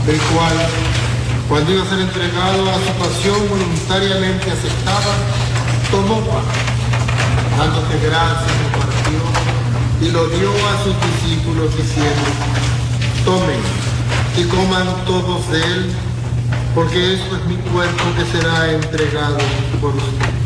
el cual, cuando iba a ser entregado a su pasión voluntariamente aceptada, tomó pan, dándote gracias, lo partió y lo dio a sus discípulos diciendo: tomen y coman todos de él, porque esto es mi cuerpo que será entregado por ustedes.